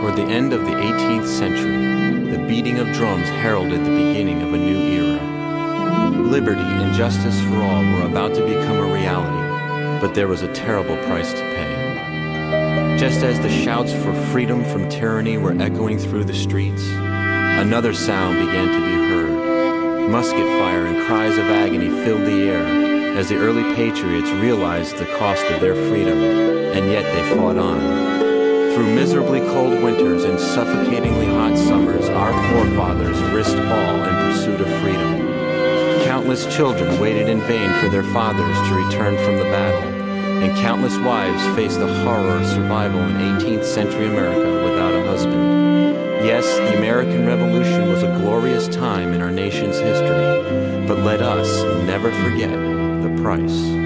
Toward the end of the 18th century, the beating of drums heralded the beginning of a new era. Liberty and justice for all were about to become a reality, but there was a terrible price to pay. Just as the shouts for freedom from tyranny were echoing through the streets, another sound began to be heard. Musket fire and cries of agony filled the air as the early patriots realized the cost of their freedom, and yet they fought on. Through miserably cold winters and suffocatingly hot summers, our forefathers risked all in pursuit of freedom. Countless children waited in vain for their fathers to return from the battle, and countless wives faced the horror of survival in 18th century America without a husband. Yes, the American Revolution was a glorious time in our nation's history, but let us never forget the price.